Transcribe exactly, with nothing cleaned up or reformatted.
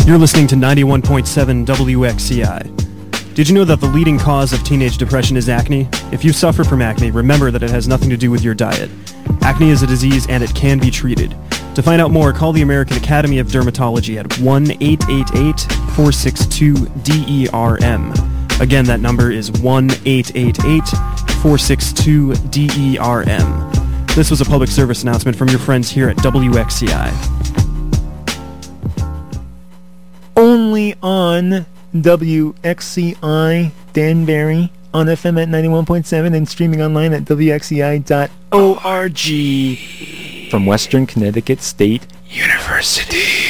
You're listening to ninety-one point seven W X C I. Did you know that the leading cause of teenage depression is acne? If you suffer from acne, remember that it has nothing to do with your diet. Acne is a disease and it can be treated. To find out more, call the American Academy of Dermatology at one eight eight eight, four six two, D E R M. Again, that number is one eight eight eight, four six two, D E R M. This was a public service announcement from your friends here at W X C I. Only on W X C I Danbury on F M at ninety-one point seven and streaming online at W X C I dot org from Western Connecticut State University.